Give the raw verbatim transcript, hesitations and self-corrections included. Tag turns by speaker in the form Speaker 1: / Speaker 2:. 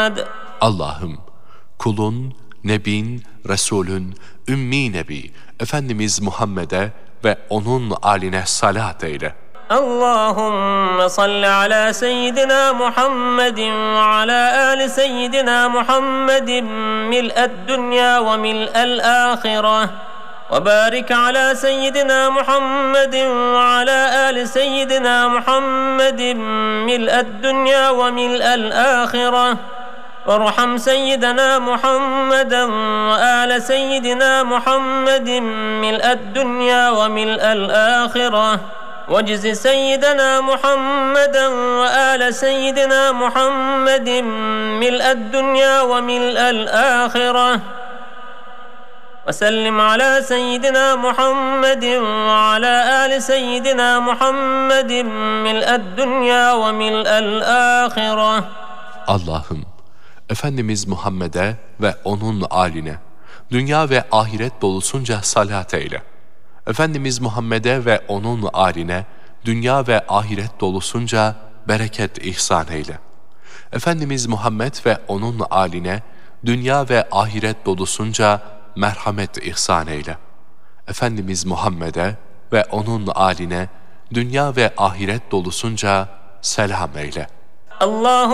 Speaker 1: بعد.
Speaker 2: Allah'ım, kulun, nebin, Resulün, ümmi nebi, Efendimiz Muhammed'e ve onun âline salat eyle.
Speaker 1: اللهم صل على سيدنا محمد وعلى آل سيدنا محمد ملء الدنيا وملء الآخرة وبارك على سيدنا محمد وعلى آل سيدنا محمد ملء الدنيا وملء الآخرة وارحم سيدنا محمدا وآل سيدنا محمد ملء الدنيا وملء الآخرة واجز سيدنا محمدا وآل سيدنا محمد ملء الدنيا وملء الآخرة وسلم على سيدنا محمد وعلى آل سيدنا محمد ملء الدنيا وملء الآخرة.
Speaker 2: Allah'ım, Efendimiz Muhammed'e ve onun âline, dünya ve ahiret dolusunca salat eyle. Efendimiz Muhammed'e ve onun âline, dünya ve ahiret dolusunca bereket ihsan eyle. Efendimiz Muhammed ve onun âline, dünya ve ahiret dolusunca merhamet ihsan eyle. Efendimiz Muhammed'e ve onun âline, dünya ve ahiret dolusunca selam eyle.
Speaker 1: Allahümme